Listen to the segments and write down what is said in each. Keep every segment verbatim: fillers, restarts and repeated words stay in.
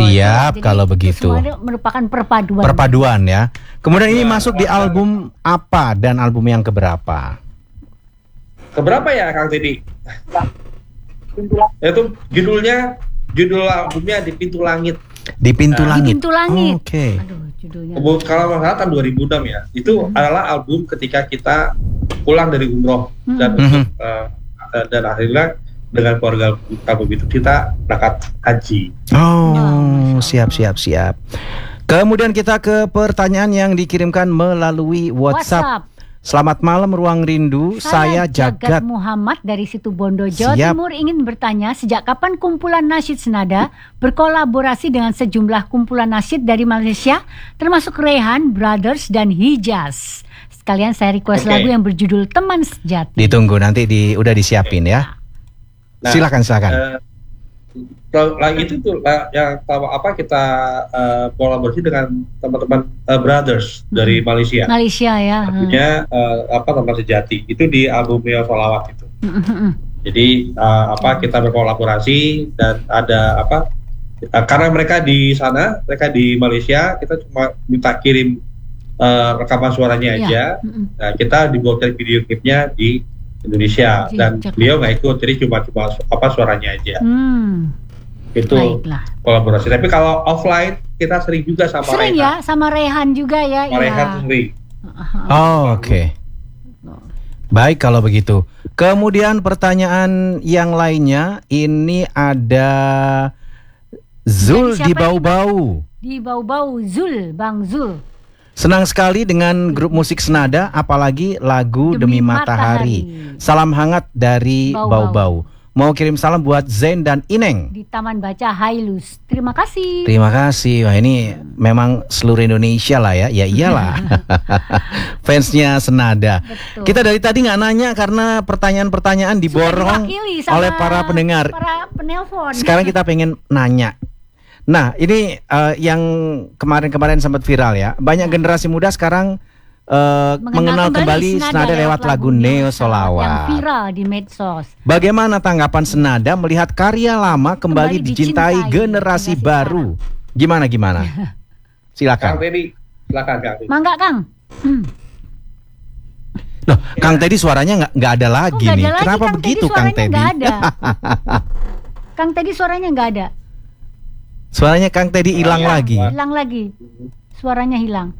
Siap. Jadi kalau begitu. Semuanya merupakan perpaduan. Perpaduan ya. Kemudian ini Ya, masuk di ya. album apa dan album yang keberapa? Keberapa ya Kang Teddy? Itu judulnya, judul albumnya Di Pintu Langit. Di Pintu Nah, Di Langit. Pintu Langit. Oh, Oke. Aduh, judulnya. Kebun- Kalau nggak salah tahun dua ribu enam ya. Itu Hmm. adalah album ketika kita pulang dari umroh dan Hmm. untuk uh, dan akhirnya dengan keluarga album itu kita berangkat haji. Oh, Wow, siap siap siap. Kemudian kita ke pertanyaan yang dikirimkan melalui WhatsApp. WhatsApp. Selamat malam Ruang Rindu, saya, Jagat Jagat. Muhammad dari Situbondo, Jawa Siap. Timur ingin bertanya sejak kapan kumpulan nasyid senada berkolaborasi dengan sejumlah kumpulan nasyid dari Malaysia termasuk Rehan, Brothers dan Hijaz. Sekalian saya request Oke. lagu yang berjudul Teman Sejati. Ditunggu nanti di udah disiapin ya. Nah, silakan silakan. eh, kalau lagi itu tuh lah yang tahu apa kita eh, kolaborasi dengan teman-teman eh, Brothers dari Malaysia. Malaysia ya. Lagunya eh, apa Teman Sejati itu di album Mio Solawat itu. Hmm. Jadi eh, apa kita berkolaborasi dan ada apa eh, karena mereka di sana, mereka di Malaysia, kita cuma minta kirim eh, rekaman suaranya Iya. aja. Mm-mm. Nah, kita dibuatkan video klipnya di Indonesia Di dan Jakarta. beliau nggak ikut, jadi cuma cuma su- apa suaranya aja. Hmm, Itu baiklah. kolaborasi. Tapi kalau offline kita sering juga sama Sering Rehan. ya sama Rehan juga ya. Sama Iya. Rehan sering. Oh, oke. Baik kalau begitu. Kemudian pertanyaan yang lainnya ini ada Zul Dari siapa di ini, Bau-Bau. Di Bau-Bau Zul, Bang Zul. Senang sekali dengan grup musik senada, apalagi lagu Demi Demi, Matahari. Matahari. Salam hangat dari Bau-Bau. Bau-Bau. Mau kirim salam buat Zain dan Ineng. Di Taman Baca Hailus. Terima kasih. Terima kasih. Wah, ini memang seluruh Indonesia lah ya. Ya iyalah. Fansnya senada. Betul. Kita dari tadi nggak nanya karena pertanyaan-pertanyaan Sudah diborong diwakili sama oleh para pendengar. Para penelpon. Sekarang kita pengen nanya. Nah, ini eh, yang kemarin-kemarin sempat viral ya. Banyak generasi muda sekarang eh, mengenal, kembali senada lewat lagu Neo Yang Solawat. viral di medsos. Bagaimana tanggapan senada melihat karya lama kembali, Kembali dicintai, dicintai generasi generasi baru? Gimana gimana? Kang Silakan. Teddy, silakan Kang Teddy. Mangga Kang. Hmm. Loh, Kang Teddy suaranya nggak nggak ada Oh, lagi nggak nih. ada lagi, Kenapa Kang begitu Teddy Kang suaranya Teddy? nggak ada. Kang Teddy suaranya nggak ada. Suaranya Kang Teddy hilang Iya, lagi. Hilang lagi. Suaranya hilang.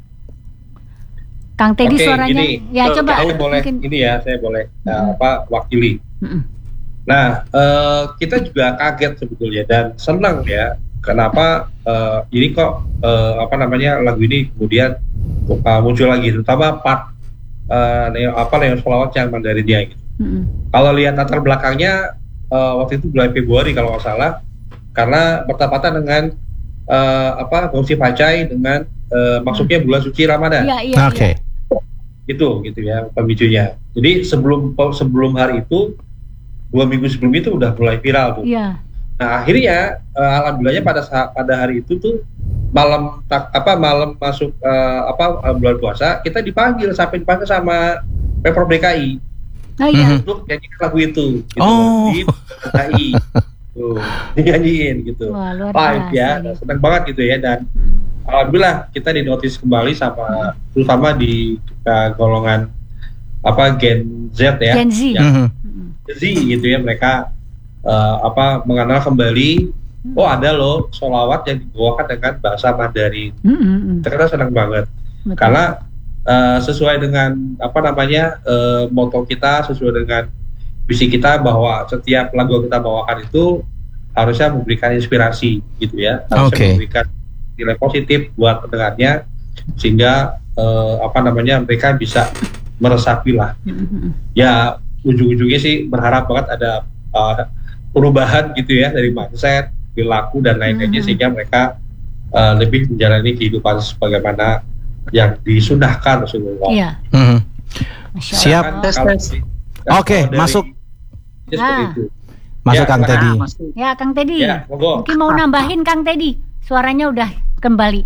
Kang Teddy Oke, suaranya. gini, Ya eh, coba. saya boleh mungkin. ini ya, saya boleh eh, Mm-mm. apa wakili. Mm-mm. Nah, eh, kita juga kaget sebetulnya dan senang ya. Kenapa eh, ini kok eh, apa namanya lagu ini kemudian uh, muncul lagi, terutama part eh, Neo, apa Neo Solawat yang Mandarinnya gitu. Mm-mm. Kalau lihat latar belakangnya eh, waktu itu bulan Februari kalau nggak salah, karena bertepatan dengan eh, apa Gongsi Pacai dengan eh, masuknya bulan suci Ramadan. Iya, iya. Oke. iya. Itu gitu ya pemicunya. Jadi sebelum sebelum hari itu dua minggu sebelum itu udah mulai viral tuh. Iya. Nah akhirnya uh, alhamdulillahnya pada saat pada hari itu tuh malam tak, apa malam masuk uh, apa uh, bulan puasa kita dipanggil sampai dipanggil sama Pemprov D K I Oh iya. Mhm. untuk nyanyikan lagu itu gitu, Oh. di D K I tuh dinyanyiin gitu Wah, luar live biasa ya nih. seneng banget gitu ya dan alhamdulillah kita dinotis kembali sama terutama di uh, golongan apa Gen Z ya Gen Z. yang Mhm. Mm-mm. Z gitu ya mereka uh, apa mengenal kembali oh ada loh solawat yang dibawakan dengan bahasa Mandarin. Mm-mm. Kita senang banget Betul. karena uh, sesuai dengan apa namanya uh, moto kita, sesuai dengan visi kita bahwa setiap lagu yang kita bawakan itu harusnya memberikan inspirasi gitu ya, harusnya Oke. memberikan nilai positif buat pendengarnya sehingga uh, apa namanya mereka bisa meresapi lah. Mm-mm. Ya ujung-ujungnya sih berharap banget ada uh, perubahan gitu ya dari mindset, perilaku dan lain-lainnya Hmm. sehingga mereka uh, lebih menjalani kehidupan sebagaimana yang disunahkan Rasulullah. Iya. Mhm. Masya Siap. Allah. Tes, Kalau- tes. kalau Oke, dari- masuk. ya, seperti Nah. itu. Masuk Ya, Kang silakan. Teddy. Masuk. Ya Kang Teddy. Ya, monggo. Mungkin mau nambahin Kang Teddy. Suaranya udah kembali.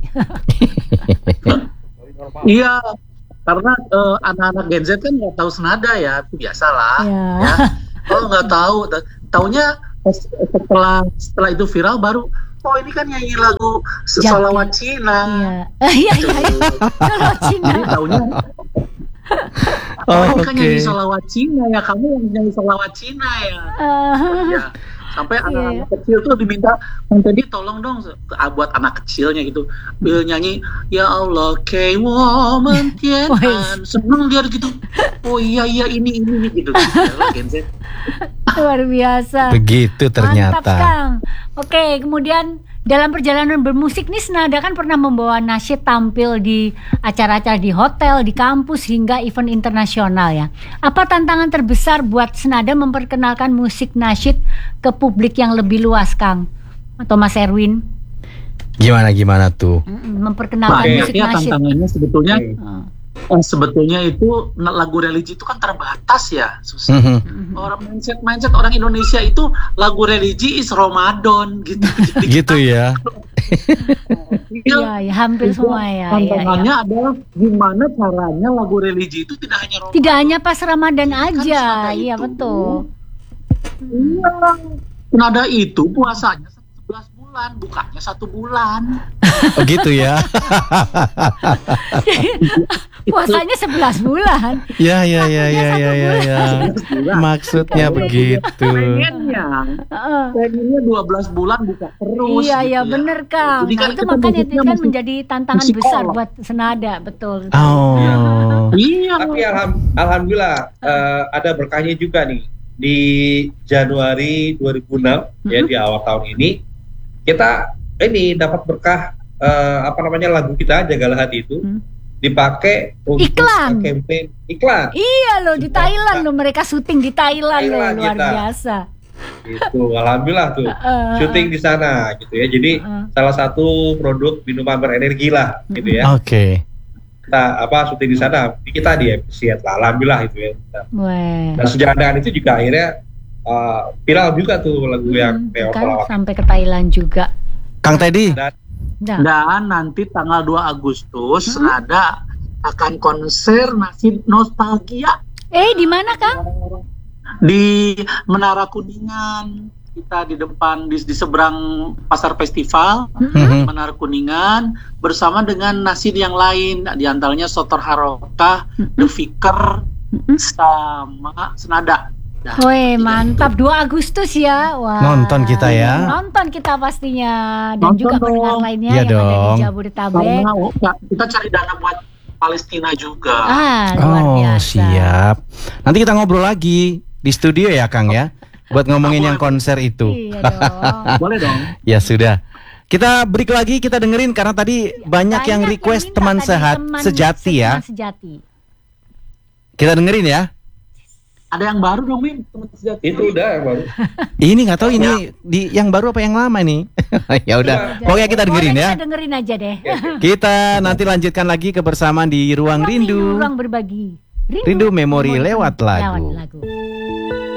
Iya, karena eh, anak-anak Gen Z kan nggak tahu senada ya, itu biasalah. Ya. Ya. Kalau nggak tahu, ta- taunya pas- setelah setelah itu viral baru, oh ini kan nyanyi lagu Jati. Salawat Cina. Iya, iya, iya. iya. Kalau Cina. Jadi taunya Oh, oh, ini kan oke. nyanyi salawat Cina ya, kamu yang nyanyi salawat Cina ya. Ah, Ya. Sampai Iya. anak-anak kecil tuh diminta, Bang Teddy tolong dong se- buat anak kecilnya gitu. Dia nyanyi Ya Allah Kei Woman Tian. Seneng dia gitu. Oh iya iya ini ini ini gitu. Yalah, Gen Z. luar biasa. Begitu Mantap, ternyata. Kang. Oke, kemudian dalam perjalanan bermusik nih Senada kan pernah membawa nasyid tampil di acara-acara di hotel, di kampus hingga event internasional ya. Apa tantangan terbesar buat Senada memperkenalkan musik nasyid ke publik yang lebih luas, Kang? Atau Mas Erwin? Gimana gimana tuh? Mm-mm, memperkenalkan Baik. musik Ya nasyid. tantangannya sebetulnya Oh. eh, sebetulnya itu na- lagu religi itu kan terbatas ya. Susah. Mhm. Mm-mm. Orang mindset mindset orang Indonesia itu lagu religi is Ramadan gitu. Jadi Gitu ya. Iya, ya, hampir semua ya. ya, Tantangannya ya. adalah gimana caranya lagu religi itu tidak hanya Ramadan. Tidak hanya pas Ramadan Kan aja, Senada iya itu- betul. Iya. Senada itu puasanya sebelas bulan, bukanya satu bulan. Oh gitu ya. Puasanya sebelas bulan. Ya ya ya ya ya ya ya. sebelas bulan. Maksudnya begitu. Pengennya, Heeh. pengennya dua belas bulan buka terus. Iya, gitu iya ya. bener Kang. Jadi Nah, kan itu kita makanya itu musiknya kan masih menjadi tantangan musik besar kolak. buat Senada, betul. Oh. Iya. Tapi alham- alhamdulillah eh, ada berkahnya juga nih di Januari dua ribu enam ya, di awal tahun ini kita ini dapat berkah, eh, apa namanya, lagu kita Jagalah Hati itu Hmm. dipakai untuk Iklan. eh, campaign iklan. Iya loh, di Thailand loh, mereka syuting di Thailand loh, Thailand luar kita. biasa. Itu alhamdulillah tuh Heeh. syuting di sana gitu ya. Jadi Heeh. salah satu produk minuman berenergi lah gitu ya. Oke. Kita apa syuting di sana, kita di appreciate lah, alhamdulillah itu ya. Wah. Dan sejalan dengan itu juga akhirnya uh, viral juga tuh lagu yang Hmm, Neo kan Salawat. sampai ke Thailand juga. Kang Teddy. Nah, Dan nanti tanggal dua Agustus Mm-mm. ada akan konser Nasib Nostalgia eh di mana Kang? di Menara Kuningan. Kita di depan di, di seberang pasar festival Mhm. Menara Kuningan bersama dengan nasid yang lain, di antaranya Sotor Harokah, The Vicar, Mm-mm. sama Senada. Nah, Weh, tiga mantap, dua Agustus ya. Wah. Nonton kita ya. Nonton kita pastinya, dan Nonton juga pendengar dong. lainnya Iya yang ada di dong. itu. Jabodetabek. Karena oh, ya, kita cari dana buat Palestina juga. Ah, luar Oh biasa. siap. Nanti kita ngobrol lagi di studio ya Kang ya. Buat ngomongin yang konser itu. Iya dong. Boleh dong. Ya sudah. Kita break lagi, kita dengerin karena tadi banyak yang request minta teman tadi sehat teman sejati se- ya. teman sejati. Kita dengerin ya. Ada yang baru dong, Min? Teman sejati. Itu udah yang baru. Ini nggak tahu ini di yang baru apa yang lama nih. Ya udah. Pokoknya kita dengerin Boleh ya. Kita dengerin aja deh. Kita nanti lanjutkan lagi kebersamaan di Ruang Ruang Rindu. Ruang berbagi. Rindu memori lewat lagu. Lewat lagu.